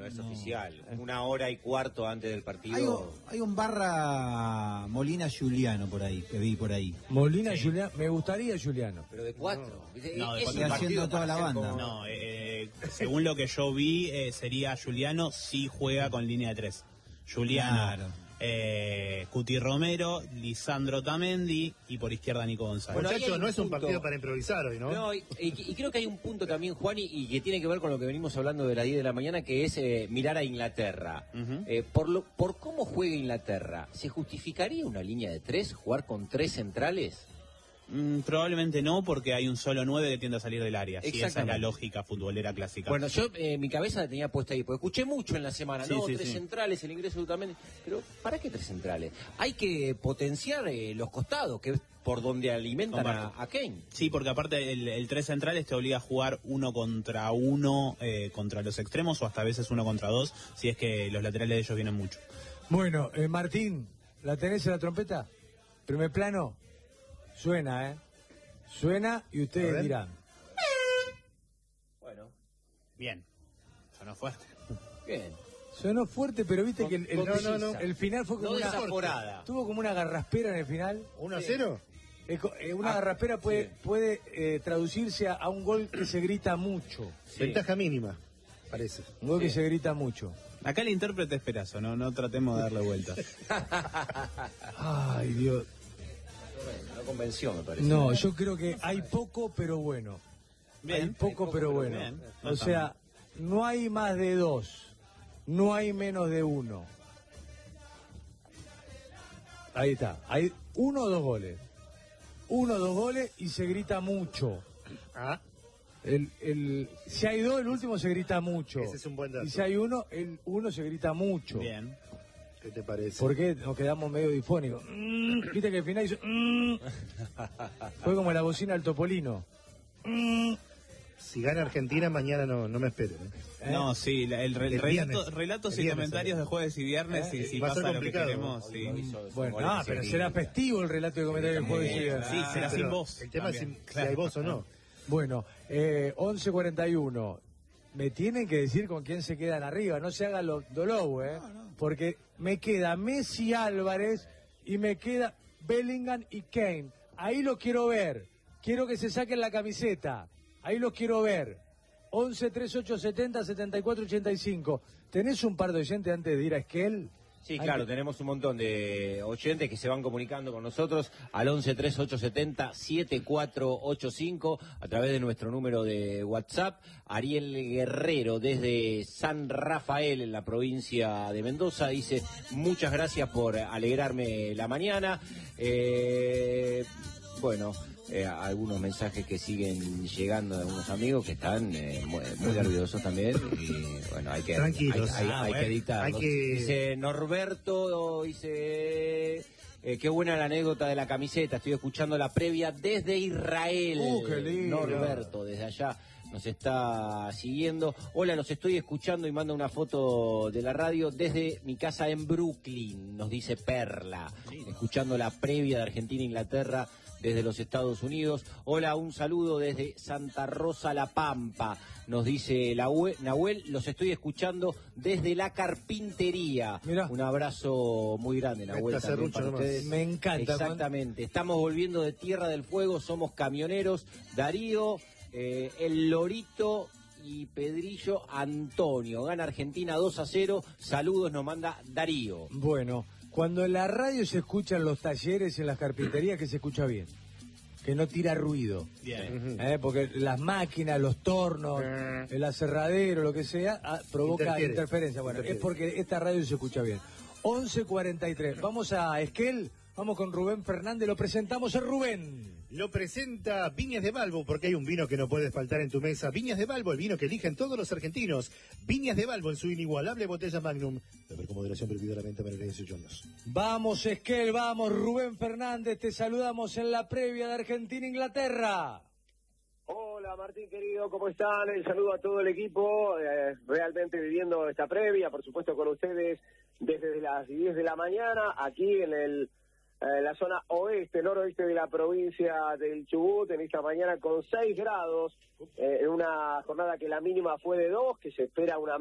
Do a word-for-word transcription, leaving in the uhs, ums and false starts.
no es no. oficial. Una hora y cuarto antes del partido. Hay un, hay un barra Molina Juliano por ahí, que vi por ahí. Molina sí. Juliano, me gustaría Juliano. Pero de cuatro. No, no de cuatro. Haciendo toda la banda. Como... No, eh, según lo que yo vi, eh, sería Juliano si juega con línea de tres. Juliano. Claro. Eh, Cuti Romero, Lisandro Tamendi y por izquierda Nico González. Bueno, muchachos, no es un partido para improvisar hoy, ¿no? No, y, y, y creo que hay un punto también, Juan, y, y que tiene que ver con lo que venimos hablando de las diez de la mañana, que es eh, mirar a Inglaterra. Uh-huh. eh, por, lo, por cómo juega Inglaterra, ¿se justificaría una línea de tres, jugar con tres centrales? Mm, probablemente no, porque hay un solo nueve que tiende a salir del área. Sí, esa es la lógica futbolera clásica. Bueno, yo eh, mi cabeza la tenía puesta ahí, porque escuché mucho en la semana, sí, ¿no? Sí, tres sí. centrales, el ingreso de Otamendi. Pero, ¿para qué tres centrales? Hay que potenciar eh, los costados, que es por donde alimentan a, a Kane. Sí, porque aparte el, el tres centrales te obliga a jugar uno contra uno eh, contra los extremos, o hasta a veces uno contra dos, si es que los laterales de ellos vienen mucho. Bueno, eh, Martín, ¿la tenés en la trompeta? Primer plano, suena, ¿eh? Suena y ustedes dirán. Bueno. Bien. Sonó fuerte. Bien. Sonó fuerte, pero viste con, que el, el, no, no, no. el final fue como no una desaforada. Tuvo como una garraspera en el final. ¿uno a cero? Eh, eh, una ah, garraspera puede, sí. puede eh, traducirse a, a un gol que se grita mucho. Sí. Ventaja mínima, parece. Un gol sí. que se grita mucho. Acá el intérprete es Perazo, no, no tratemos de darle vuelta. Ay, Dios. No convenció, me parece. No, yo creo que hay poco, pero bueno. Bien, hay poco, hay poco pero, pero bueno. Bien. O sea, no hay más de dos. No hay menos de uno. Ahí está. Hay uno o dos goles. Uno o dos goles y se grita mucho. Ah. El, el, si hay dos, el último se grita mucho. Ese es un buen dato. Y si hay uno, el uno se grita mucho. Bien. ¿Qué te parece? Porque nos quedamos medio difónicos. Mm, Viste que al final hizo... Mm, fue como la bocina del Topolino. Mm. Si gana Argentina, mañana no, no me esperen. ¿eh? No, sí, el, el, el relato, relatos y comentarios de jueves y viernes, ¿eh? y si Va pasa lo que queremos. Sí. Bueno, no, pero será festivo el relato y comentario de jueves y viernes. Sí, será sin voz. El tema también. es si, claro. si hay voz o no. Bueno, eh, once cuarenta y uno. Me tienen que decir con quién se quedan arriba, no se haga lo dolou, ¿eh? No, no. Porque me queda Messi Álvarez y me queda Bellingham y Kane. Ahí lo quiero ver. Quiero que se saquen la camiseta. Ahí los quiero ver. once treinta y ocho setenta setenta y cuatro ochenta y cinco. ¿Tenés un par de oyentes antes de ir a Esquel? Sí, claro, Hay... tenemos un montón de oyentes que se van comunicando con nosotros al once treinta y ocho setenta setenta y cuatro ochenta y cinco a través de nuestro número de WhatsApp. Ariel Guerrero desde San Rafael en la provincia de Mendoza dice: muchas gracias por alegrarme la mañana. Eh, bueno... Eh, algunos mensajes que siguen llegando de algunos amigos que están eh, muy, muy nerviosos también y bueno, hay que tranquilos, hay, hay, ah, hay bueno, que dictarlos. Que... Dice Norberto, dice eh, qué buena la anécdota de la camiseta, estoy escuchando la previa desde Israel. Uh, qué lindo. Norberto, desde allá nos está siguiendo. Hola, los estoy escuchando y manda una foto de la radio desde mi casa en Brooklyn, nos dice Perla, sí. Escuchando la previa de Argentina-Inglaterra desde los Estados Unidos. Hola, un saludo desde Santa Rosa La Pampa, nos dice la Nahuel, los estoy escuchando desde la carpintería. Mirá. Un abrazo muy grande, Nahuel, también para ustedes. Me encanta. Exactamente, man. Estamos volviendo de Tierra del Fuego, somos camioneros. Darío, eh, el Lorito y Pedrillo Antonio. Gana Argentina dos a cero, saludos nos manda Darío. Bueno, cuando en la radio se escuchan los talleres en las carpinterías, que se escucha bien, que no tira ruido. Bien. ¿Eh? Porque las máquinas, los tornos, el aserradero, lo que sea, ah, provoca Interfiere. interferencia. Bueno, Interfiere. Es porque esta radio se escucha bien. once cuarenta y tres. Vamos a Esquel, vamos con Rubén Fernández, lo presentamos a Rubén. Lo presenta Viñas de Balbo, porque hay un vino que no puede faltar en tu mesa. Viñas de Balbo, el vino que eligen todos los argentinos. Viñas de Balbo en su inigualable botella Magnum. Beber con moderación, prohibido a la venta menores de dieciocho años. Vamos, Esquel, vamos, Rubén Fernández, te saludamos en la previa de Argentina-Inglaterra. Hola Martín querido, ¿cómo están? El saludo a todo el equipo, eh, realmente viviendo esta previa, por supuesto con ustedes desde las diez de la mañana, aquí en el eh, la zona oeste, noroeste de la provincia del Chubut, en esta mañana con seis grados, eh, en una jornada que la mínima fue de dos, que se espera una